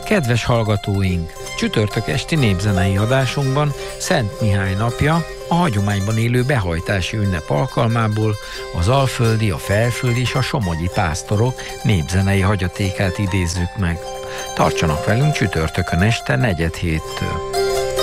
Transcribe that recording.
Kedves hallgatóink! Csütörtök esti népzenei adásunkban Szent Mihály napja, a hagyományban élő behajtási ünnep alkalmából az alföldi, a felföldi és a somogyi pásztorok népzenei hagyatékát idézzük meg. Tartsanak velünk csütörtökön este 4:07-től.